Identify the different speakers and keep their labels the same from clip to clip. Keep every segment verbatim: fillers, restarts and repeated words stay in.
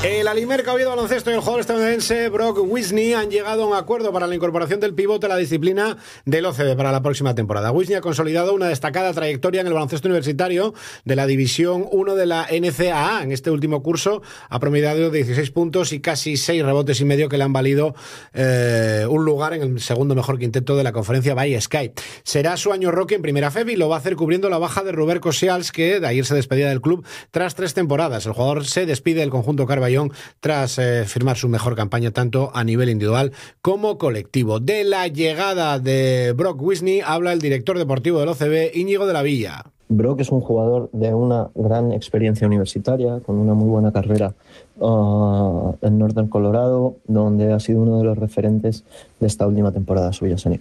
Speaker 1: El Alimerca Oviedo Baloncesto y el jugador estadounidense Brock Wisney han llegado a un acuerdo para la incorporación del pivote a la disciplina del O C B para la próxima temporada. Wisney ha consolidado una destacada trayectoria en el baloncesto universitario de la División uno de la N C A A. En este último curso ha promediado dieciséis puntos y casi seis rebotes y medio que le han valido eh, un lugar en el segundo mejor quinteto de la conferencia Bay Sky. Será su año rookie en primera F E B y lo va a hacer cubriendo la baja de Robert Cosials, que de ayer se despedía del club tras tres temporadas. El jugador se despide del conjunto Carballón tras eh, firmar su mejor campaña tanto a nivel individual como colectivo. De la llegada de Brock Wisney habla el director deportivo del O C B, Íñigo de la Villa.
Speaker 2: Brock es un jugador de una gran experiencia universitaria, con una muy buena carrera uh, en Northern Colorado, donde ha sido uno de los referentes de esta última temporada suya senior.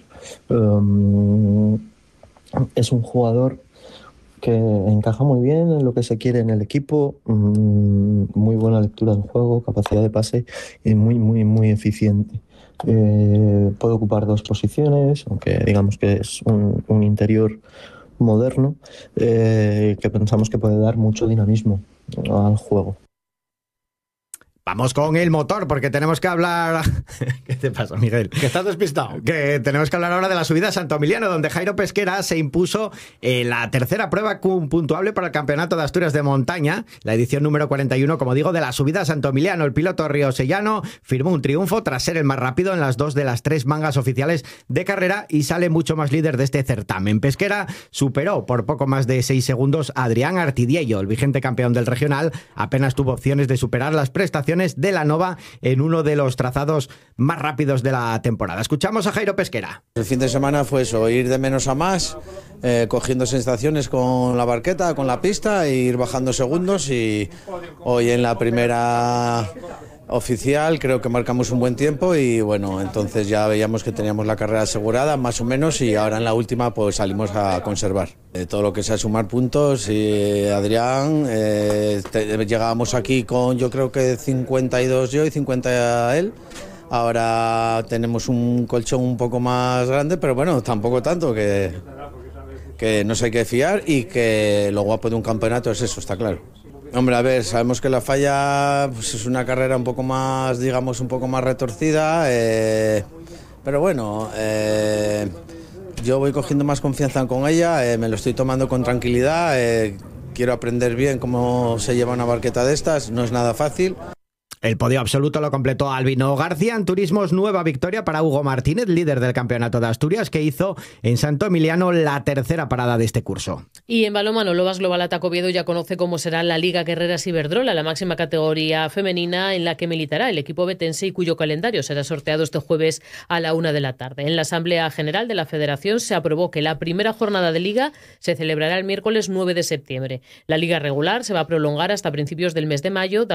Speaker 2: Um, es un jugador que encaja muy bien en lo que se quiere en el equipo, mmm, muy buena lectura del juego, capacidad de pase y muy, muy, muy eficiente. Eh, puede ocupar dos posiciones, aunque digamos que es un, un interior moderno, eh, que pensamos que puede dar mucho dinamismo al juego.
Speaker 3: Vamos con el motor, porque tenemos que hablar... ¿Qué te pasa, Miguel?
Speaker 1: Que estás despistado.
Speaker 3: Que tenemos que hablar ahora de la subida a Santo Emiliano, donde Jairo Pesquera se impuso en la tercera prueba puntuable para el Campeonato de Asturias de Montaña, la edición número cuarenta y uno, como digo, de la subida a Santo Emiliano. El piloto riosellano firmó un triunfo tras ser el más rápido en las dos de las tres mangas oficiales de carrera y sale mucho más líder de este certamen. Pesquera superó por poco más de seis segundos a Adrián Artidiello, el vigente campeón del regional. Apenas tuvo opciones de superar las prestaciones de la Nova en uno de los trazados más rápidos de la temporada. Escuchamos a Jairo Pesquera.
Speaker 4: El fin de semana fue eso, ir de menos a más, eh, cogiendo sensaciones con la barqueta, con la pista, e ir bajando segundos, y hoy en la primera oficial creo que marcamos un buen tiempo y bueno, entonces ya veíamos que teníamos la carrera asegurada más o menos, y ahora en la última pues salimos a conservar. Eh, todo lo que sea sumar puntos, y Adrián, eh, te, llegábamos aquí con yo creo que cincuenta y dos yo y cincuenta él. Ahora tenemos un colchón un poco más grande, pero bueno, tampoco tanto, que, que no se hay que fiar, y que lo guapo de un campeonato es eso, está claro. Hombre, a ver, sabemos que la Falla pues, es una carrera un poco más, digamos, un poco más retorcida, eh, pero bueno, eh, yo voy cogiendo más confianza con ella, eh, me lo estoy tomando con tranquilidad, eh, quiero aprender bien cómo se lleva una barqueta de estas, no es nada fácil.
Speaker 3: El podio absoluto lo completó Albino García en turismos. Nueva victoria para Hugo Martínez, líder del Campeonato de Asturias, que hizo en Santo Emiliano la tercera parada de este curso.
Speaker 5: Y en balonmano, Lobas Global Ataco Oviedo ya conoce cómo será la Liga Guerreras Iberdrola, la máxima categoría femenina en la que militará el equipo betense y cuyo calendario será sorteado este jueves a la una de la tarde. En la Asamblea General de la Federación se aprobó que la primera jornada de Liga se celebrará el miércoles nueve de septiembre. La Liga regular se va a prolongar hasta principios del mes de mayo,